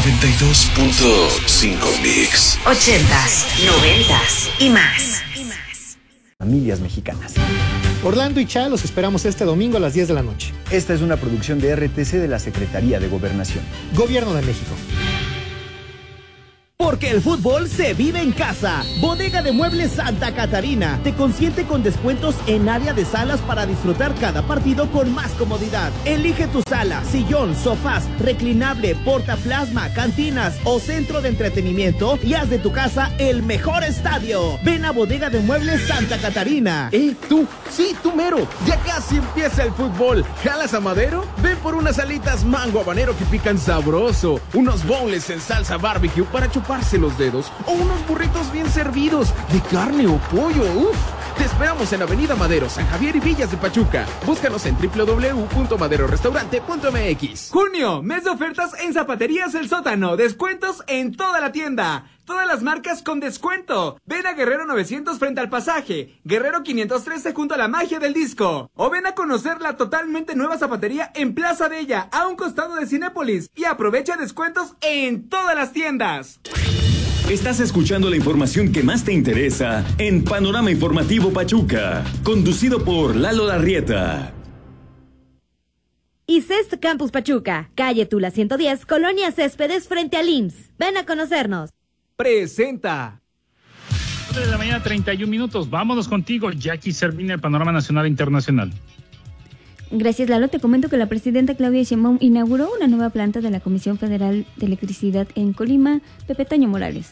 92.5 Mix. 80s, 90s y más. Familias mexicanas. Orlando y Cha los esperamos este domingo a las 10 de la noche. Esta es una producción de RTC de la Secretaría de Gobernación. Gobierno de México. Porque el fútbol se vive en casa. Bodega de Muebles Santa Catarina te consiente con descuentos en área de salas para disfrutar cada partido con más comodidad. Elige tu sala, sillón, sofás, reclinable, portaplasma, cantinas o centro de entretenimiento y haz de tu casa el mejor estadio. Ven a Bodega de Muebles Santa Catarina. Tú, sí, tú mero. Ya casi empieza el fútbol. ¿Jalas a Madero? Ven por unas alitas mango habanero que pican sabroso, unos bowls en salsa barbecue para chuparse los dedos o unos burritos bien servidos de carne o pollo. ¡Uf! Te esperamos en Avenida Madero, San Javier y Villas de Pachuca. Búscanos en www.maderorestaurante.mx. Junio, mes de ofertas en Zapaterías El Sótano. Descuentos en toda la tienda. Todas las marcas con descuento. Ven a Guerrero 900 frente al pasaje, Guerrero 513 junto a la magia del disco. O ven a conocer la totalmente nueva zapatería en Plaza Bella, a un costado de Cinépolis. Y aprovecha descuentos en todas las tiendas. Estás escuchando la información que más te interesa en Panorama Informativo Pachuca, conducido por Lalo Larrieta. ICEST Campus Pachuca, calle Tula 110, Colonia Céspedes frente al IMSS. Ven a conocernos. Presenta. 9 de la mañana, 31 minutos. Vámonos contigo, Jackie Servina, el panorama nacional e internacional. Gracias, Lalo. Te comento que la presidenta Claudia Sheinbaum inauguró una nueva planta de la Comisión Federal de Electricidad en Colima. Pepe Taño Morales.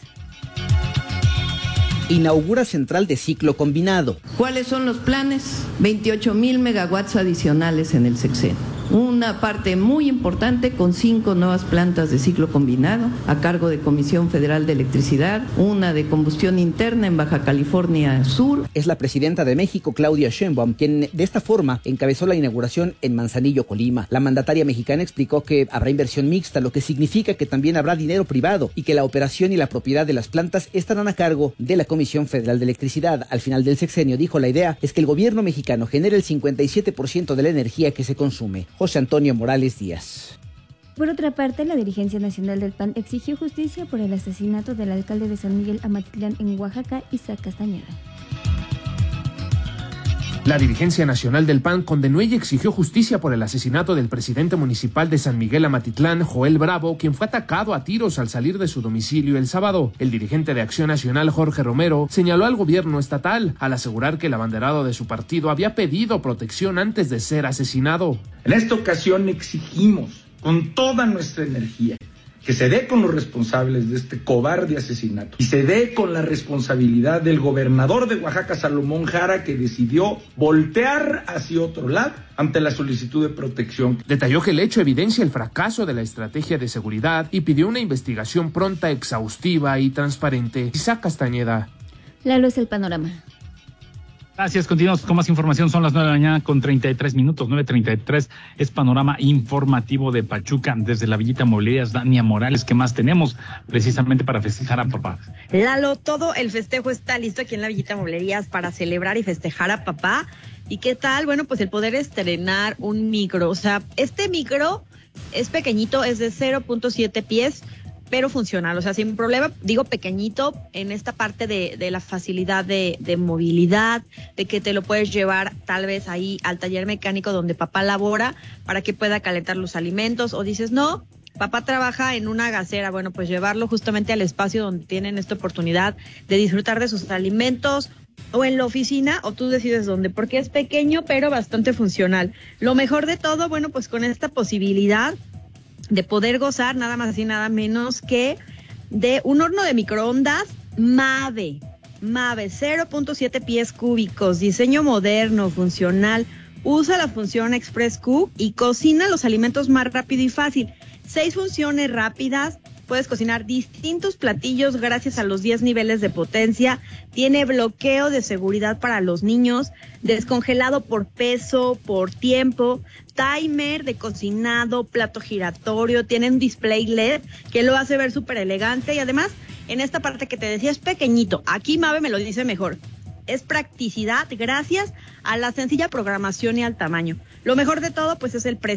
Inaugura central de ciclo combinado. ¿Cuáles son los planes? 28,000 megawatts adicionales en el sexenio. Una parte muy importante con 5 nuevas plantas de ciclo combinado a cargo de Comisión Federal de Electricidad, una de combustión interna en Baja California Sur. Es la presidenta de México, Claudia Sheinbaum, quien de esta forma encabezó la inauguración en Manzanillo, Colima. La mandataria mexicana explicó que habrá inversión mixta, lo que significa que también habrá dinero privado y que la operación y la propiedad de las plantas estarán a cargo de la Comisión Federal de Electricidad. Al final del sexenio, dijo, la idea es que el gobierno mexicano genere el 57% de la energía que se consume. José Antonio Morales Díaz. Por otra parte, la dirigencia nacional del PAN exigió justicia por el asesinato del alcalde de San Miguel Amatitlán en Oaxaca, Isaac Castañeda. La dirigencia nacional del PAN condenó y exigió justicia por el asesinato del presidente municipal de San Miguel Amatitlán, Joel Bravo, quien fue atacado a tiros al salir de su domicilio el sábado. El dirigente de Acción Nacional, Jorge Romero, señaló al gobierno estatal al asegurar que el abanderado de su partido había pedido protección antes de ser asesinado. En esta ocasión exigimos con toda nuestra energía que se dé con los responsables de este cobarde asesinato y se dé con la responsabilidad del gobernador de Oaxaca, Salomón Jara, que decidió voltear hacia otro lado ante la solicitud de protección. Detalló que el hecho evidencia el fracaso de la estrategia de seguridad y pidió una investigación pronta, exhaustiva y transparente. Isaac Castañeda. Lalo, es el panorama. Gracias, continuamos con más información. Son las 9 de la mañana con 33 minutos, 9:33. Es Panorama Informativo de Pachuca. Desde la Villita Mobiliarias, Dania Morales, ¿qué más tenemos precisamente para festejar a papá? Lalo, todo el festejo está listo aquí en la Villita Mobiliarias para celebrar y festejar a papá. ¿Y qué tal? Bueno, pues el poder estrenar un micro. O sea, este micro es pequeñito, es de 0.7 pies, pero funcional, o sea, sin problema, digo pequeñito, en esta parte de la facilidad de movilidad, de que te lo puedes llevar tal vez ahí al taller mecánico donde papá labora para que pueda calentar los alimentos, o dices, no, papá trabaja en una gasera, bueno, pues llevarlo justamente al espacio donde tienen esta oportunidad de disfrutar de sus alimentos, o en la oficina, o tú decides dónde, porque es pequeño pero bastante funcional. Lo mejor de todo, bueno, pues con esta posibilidad de poder gozar nada más y nada menos que de un horno de microondas Mave 0.7 pies cúbicos, diseño moderno, funcional, usa la función Express Cook y cocina los alimentos más rápido y fácil. 6 funciones rápidas, puedes cocinar distintos platillos gracias a los 10 niveles de potencia, tiene bloqueo de seguridad para los niños, descongelado por peso, por tiempo, timer de cocinado, plato giratorio, tiene un display LED que lo hace ver súper elegante y además en esta parte que te decía es pequeñito, aquí Mave me lo dice mejor. Es practicidad gracias a la sencilla programación y al tamaño. Lo mejor de todo pues es el precio.